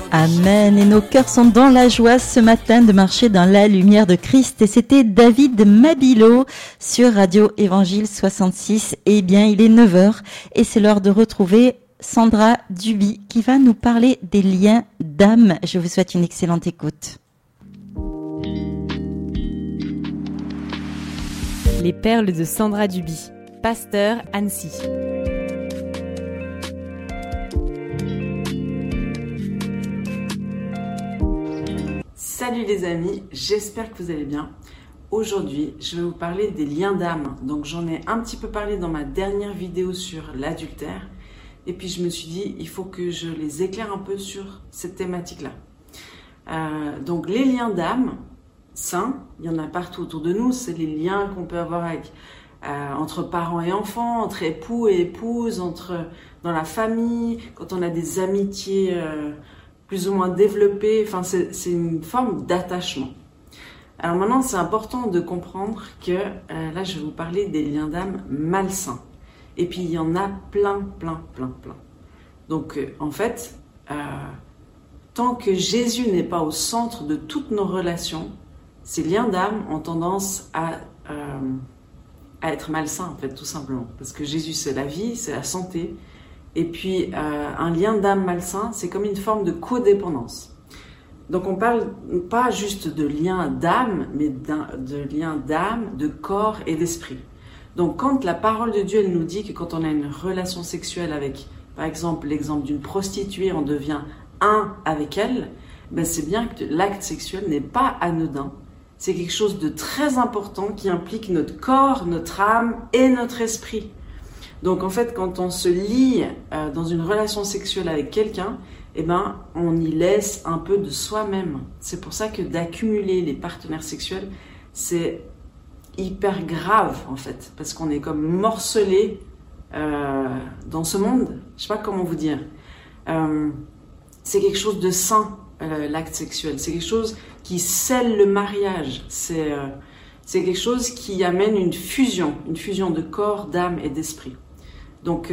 Amen. Et nos cœurs sont dans la joie ce matin de marcher dans la lumière de Christ. Et c'était David Mabilo sur Radio Évangile 66. Eh bien, il est 9h et c'est l'heure de retrouver Sandra Duby qui va nous parler des liens d'âme. Je vous souhaite une excellente écoute. Les perles de Sandra Duby, pasteur Annecy. Salut les amis, j'espère que vous allez bien. Aujourd'hui, je vais vous parler des liens d'âme. Donc j'en ai un petit peu parlé dans ma dernière vidéo sur l'adultère. Et puis je me suis dit, il faut que je les éclaire un peu sur cette thématique-là. Donc les liens d'âme sains, il y en a partout autour de nous. C'est les liens qu'on peut avoir avec, entre parents et enfants, entre époux et épouses, dans la famille, quand on a des amitiés plus ou moins développées. Enfin, c'est une forme d'attachement. Alors maintenant, c'est important de comprendre que là, je vais vous parler des liens d'âme malsains. Et puis, il y en a plein. Donc, en fait, tant que Jésus n'est pas au centre de toutes nos relations, ces liens d'âme ont tendance à être malsains, en fait, tout simplement. Parce que Jésus, c'est la vie, c'est la santé. Et puis, un lien d'âme malsain, c'est comme une forme de codépendance. Donc, on parle pas juste de lien d'âme, mais de lien d'âme, de corps et d'esprit. Donc, quand la parole de Dieu, elle nous dit que quand on a une relation sexuelle avec, par exemple, l'exemple d'une prostituée, on devient un avec elle, ben c'est bien que l'acte sexuel n'est pas anodin. C'est quelque chose de très important qui implique notre corps, notre âme et notre esprit. Donc en fait, quand on se lie dans une relation sexuelle avec quelqu'un, eh ben, on y laisse un peu de soi-même. C'est pour ça que d'accumuler les partenaires sexuels, c'est hyper grave en fait, parce qu'on est comme morcelé dans ce monde. Je sais pas comment vous dire. C'est quelque chose de sain, l'acte sexuel. C'est quelque chose qui scelle le mariage. C'est quelque chose qui amène une fusion de corps, d'âme et d'esprit. Donc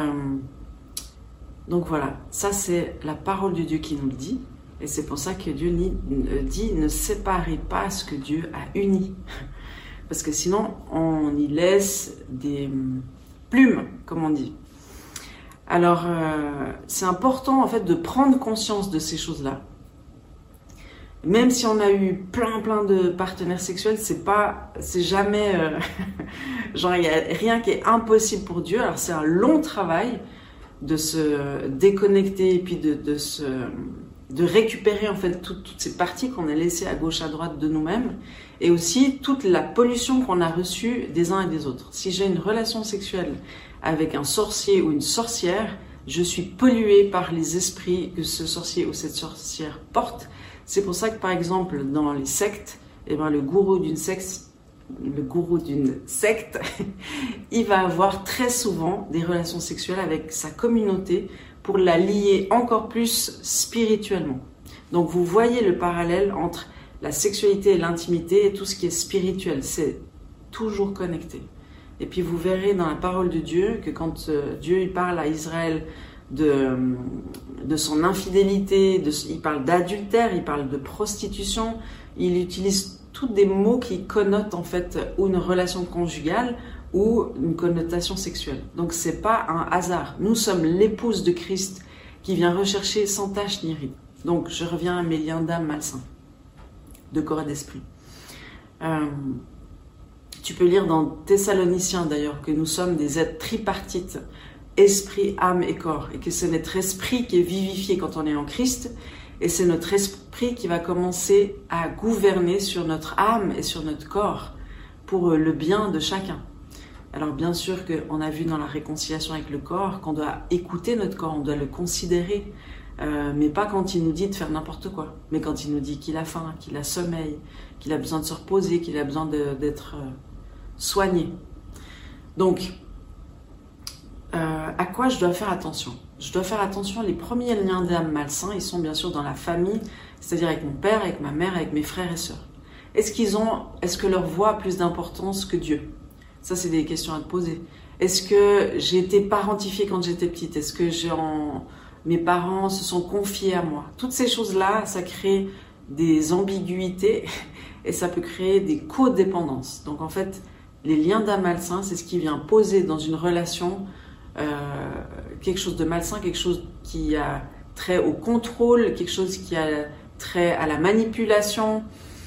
voilà, ça c'est la parole de Dieu qui nous le dit, et c'est pour ça que Dieu dit ne séparez pas ce que Dieu a uni, parce que sinon on y laisse des plumes, comme on dit. Alors c'est important en fait de prendre conscience de ces choses-là. Même si on a eu plein de partenaires sexuels, c'est jamais, genre il y a rien qui est impossible pour Dieu. Alors c'est un long travail de se déconnecter et puis de récupérer en fait toutes ces parties qu'on a laissées à gauche à droite de nous-mêmes, et aussi toute la pollution qu'on a reçue des uns et des autres. Si j'ai une relation sexuelle avec un sorcier ou une sorcière, je suis polluée par les esprits que ce sorcier ou cette sorcière porte. C'est pour ça que, par exemple, dans les sectes, eh ben, le gourou d'une secte, il va avoir très souvent des relations sexuelles avec sa communauté pour la lier encore plus spirituellement. Donc, vous voyez le parallèle entre la sexualité et l'intimité et tout ce qui est spirituel. C'est toujours connecté. Et puis, vous verrez dans la parole de Dieu que quand Dieu il parle à Israël de son infidélité, il parle d'adultère, il parle de prostitution, il utilise tous des mots qui connotent en fait ou une relation conjugale ou une connotation sexuelle. Donc c'est pas un hasard. Nous sommes l'épouse de Christ qui vient rechercher sans tache ni ride. Donc je reviens à mes liens d'âme malsains, de corps et d'esprit. Tu peux lire dans Thessaloniciens d'ailleurs que nous sommes des êtres tripartites, esprit, âme et corps, et que c'est notre esprit qui est vivifié quand on est en Christ, et c'est notre esprit qui va commencer à gouverner sur notre âme et sur notre corps pour le bien de chacun. Alors bien sûr qu'on a vu dans la réconciliation avec le corps qu'on doit écouter notre corps, on doit le considérer, mais pas quand il nous dit de faire n'importe quoi, mais quand il nous dit qu'il a faim, qu'il a sommeil, qu'il a besoin de se reposer, qu'il a besoin d'être soigné. Donc, à quoi je dois faire attention? Je dois faire attention, les premiers liens d'âme malsains, ils sont bien sûr dans la famille, c'est-à-dire avec mon père, avec ma mère, avec mes frères et sœurs. Est-ce que leur voix a plus d'importance que Dieu? Ça, c'est des questions à te poser. Est-ce que j'ai été parentifiée quand j'étais petite? Est-ce que mes parents se sont confiés à moi. Toutes ces choses-là, ça crée des ambiguïtés et ça peut créer des codépendances. Donc en fait, les liens d'âme malsains, c'est ce qui vient poser dans une relation quelque chose de malsain, quelque chose qui a trait au contrôle, quelque chose qui a trait à la manipulation,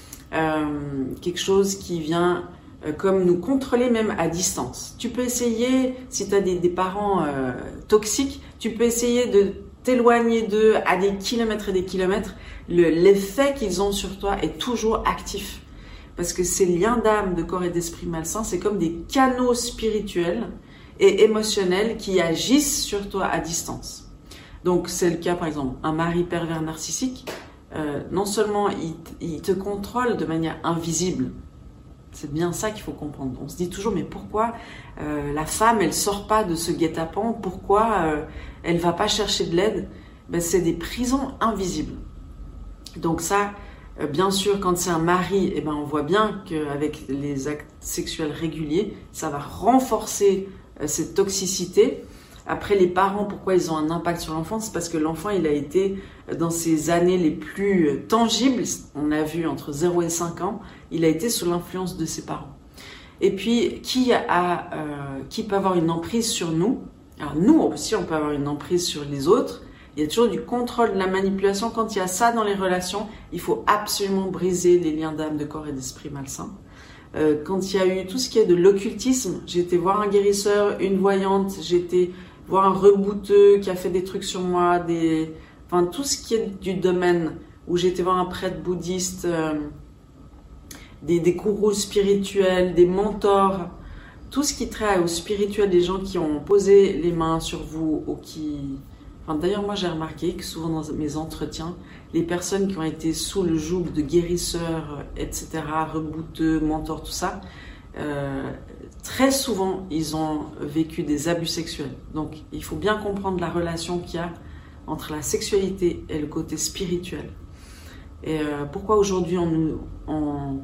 quelque chose qui vient comme nous contrôler même à distance. Tu peux essayer, si tu as des parents toxiques, tu peux essayer de t'éloigner d'eux à des kilomètres et des kilomètres. L'effet qu'ils ont sur toi est toujours actif. Parce que ces liens d'âme, de corps et d'esprit malsains, c'est comme des canaux spirituels et émotionnels qui agissent sur toi à distance. Donc c'est le cas par exemple, un mari pervers narcissique, non seulement il te contrôle de manière invisible, c'est bien ça qu'il faut comprendre. On se dit toujours, mais pourquoi la femme, elle sort pas de ce guet-apens? Pourquoi elle va pas chercher de l'aide? Ben, c'est des prisons invisibles. Donc ça, bien sûr, quand c'est un mari, eh ben, on voit bien qu'avec les actes sexuels réguliers, ça va renforcer cette toxicité. Après, les parents, pourquoi ils ont un impact sur l'enfant? C'est parce que l'enfant, il a été dans ses années les plus tangibles, on a vu entre 0 et 5 ans, il a été sous l'influence de ses parents. Et puis, qui peut avoir une emprise sur nous? Alors nous aussi, on peut avoir une emprise sur les autres. Il y a toujours du contrôle, de la manipulation. Quand il y a ça dans les relations, il faut absolument briser les liens d'âme, de corps et d'esprit malsains. Quand il y a eu tout ce qui est de l'occultisme, j'ai été voir un guérisseur, une voyante, j'ai été voir un rebouteux qui a fait des trucs sur moi, enfin tout ce qui est du domaine où j'ai été voir un prêtre bouddhiste, des gourous spirituels, des mentors, tout ce qui traite au spirituel, des gens qui ont posé les mains sur vous ou qui... Enfin, d'ailleurs, moi j'ai remarqué que souvent dans mes entretiens, les personnes qui ont été sous le joug de guérisseurs, etc., rebouteux, mentors, tout ça, très souvent, ils ont vécu des abus sexuels. Donc, il faut bien comprendre la relation qu'il y a entre la sexualité et le côté spirituel. Et pourquoi aujourd'hui on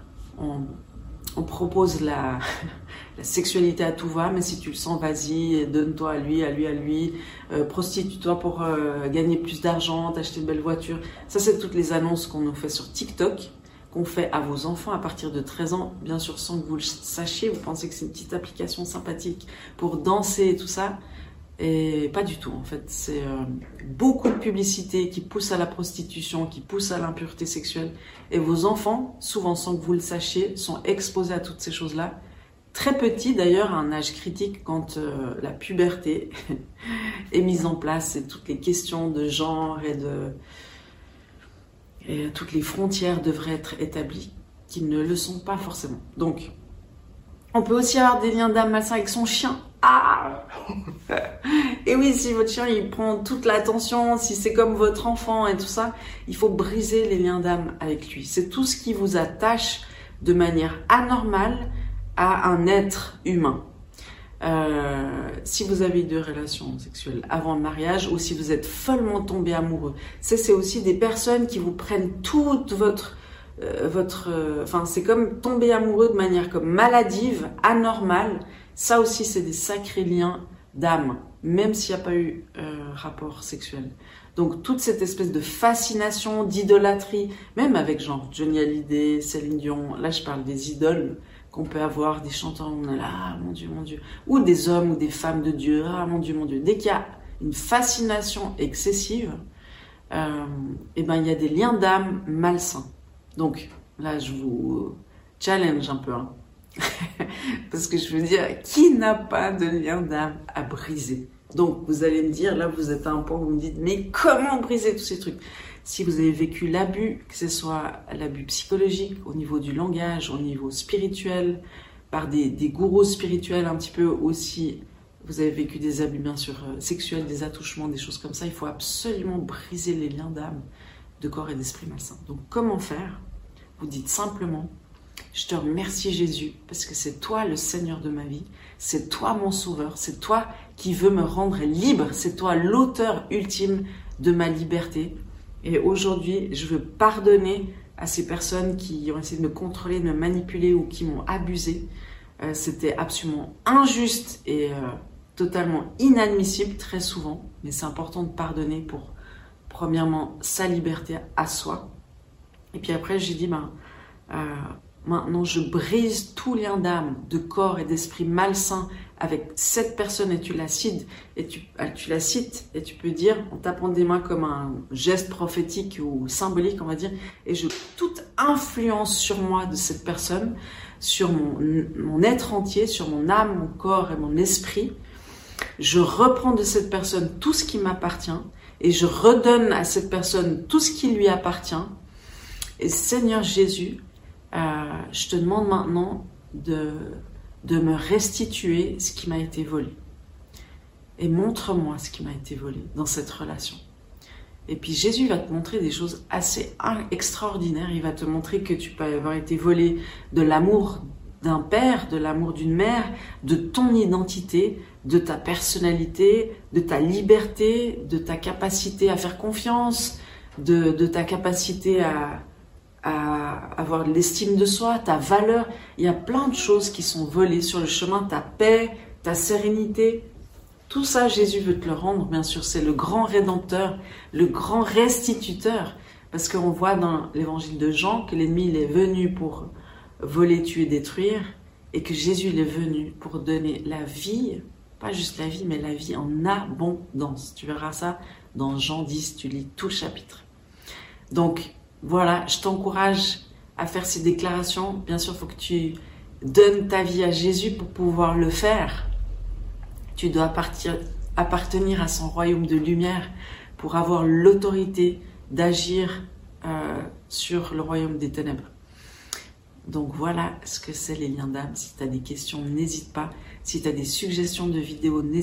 propose la sexualité à tout va, mais si tu le sens, vas-y, donne-toi à lui, prostitue-toi pour gagner plus d'argent, t'acheter une belle voiture. Ça, c'est toutes les annonces qu'on nous fait sur TikTok, qu'on fait à vos enfants à partir de 13 ans, bien sûr sans que vous le sachiez. Vous pensez que c'est une petite application sympathique pour danser et tout ça, et pas du tout en fait. C'est beaucoup de publicité qui pousse à la prostitution, qui pousse à l'impureté sexuelle, et vos enfants, souvent sans que vous le sachiez, sont exposés à toutes ces choses-là, très petits d'ailleurs, à un âge critique, quand la puberté est mise en place, et toutes les questions de genre et toutes les frontières devraient être établies, qui ne le sont pas forcément. Donc, on peut aussi avoir des liens d'âme malsains avec son chien. Ah! Et oui, si votre chien, il prend toute l'attention, si c'est comme votre enfant et tout ça, il faut briser les liens d'âme avec lui. C'est tout ce qui vous attache de manière anormale à un être humain. Si vous avez eu des relations sexuelles avant le mariage, ou si vous êtes follement tombé amoureux, c'est aussi des personnes qui vous prennent toute votre enfin c'est comme tomber amoureux de manière comme maladive, anormale. Ça aussi, c'est des sacrés liens d'âme, même s'il n'y a pas eu rapport sexuel. Donc toute cette espèce de fascination, d'idolâtrie, même avec genre Johnny Hallyday, Céline Dion, là je parle des idoles qu'on peut avoir, des chanteurs, on est là, ah, mon Dieu, ou des hommes ou des femmes de Dieu, ah mon Dieu. Dès qu'il y a une fascination excessive, et ben il y a des liens d'âme malsains. Donc là, je vous challenge un peu, hein. Parce que je veux dire, qui n'a pas de lien d'âme à briser? Donc vous allez me dire, là vous êtes à un point où vous me dites, mais comment briser tous ces trucs? Si vous avez vécu l'abus, que ce soit l'abus psychologique, au niveau du langage, au niveau spirituel, par des gourous spirituels un petit peu aussi, vous avez vécu des abus bien sûr sexuels, des attouchements, des choses comme ça, il faut absolument briser les liens d'âme, de corps et d'esprit malsain. Donc comment faire? Vous dites simplement, je te remercie Jésus, parce que c'est toi le Seigneur de ma vie, c'est toi mon sauveur, c'est toi qui veux me rendre libre, c'est toi l'auteur ultime de ma liberté. Et aujourd'hui, je veux pardonner à ces personnes qui ont essayé de me contrôler, de me manipuler ou qui m'ont abusé. C'était absolument injuste et totalement inadmissible très souvent, mais c'est important de pardonner pour, premièrement, sa liberté à soi. Et puis après, j'ai dit, maintenant, je brise tout lien d'âme, de corps et d'esprit malsain avec cette personne et tu la cites et tu peux dire en tapant des mains comme un geste prophétique ou symbolique, on va dire, et je toute influence sur moi de cette personne, sur mon être entier, sur mon âme, mon corps et mon esprit. Je reprends de cette personne tout ce qui m'appartient et je redonne à cette personne tout ce qui lui appartient. Et Seigneur Jésus, je te demande maintenant de me restituer ce qui m'a été volé. Et montre-moi ce qui m'a été volé dans cette relation. Et puis Jésus va te montrer des choses assez extraordinaires. Il va te montrer que tu peux avoir été volé de l'amour d'un père, de l'amour d'une mère, de ton identité, de ta personnalité, de ta liberté, de ta capacité à faire confiance, de ta capacité à avoir de l'estime de soi, ta valeur. Il y a plein de choses qui sont volées sur le chemin, ta paix, ta sérénité. Tout ça, Jésus veut te le rendre, bien sûr. C'est le grand rédempteur, le grand restituteur. Parce qu'on voit dans l'évangile de Jean que l'ennemi il est venu pour voler, tuer, détruire, et que Jésus il est venu pour donner la vie, pas juste la vie, mais la vie en abondance. Tu verras ça dans Jean 10, tu lis tout le chapitre. Donc, voilà, je t'encourage à faire ces déclarations. Bien sûr, il faut que tu donnes ta vie à Jésus pour pouvoir le faire. Tu dois appartenir à son royaume de lumière pour avoir l'autorité d'agir sur le royaume des ténèbres. Donc voilà ce que c'est les liens d'âme. Si tu as des questions, n'hésite pas. Si tu as des suggestions de vidéos, n'hésite pas.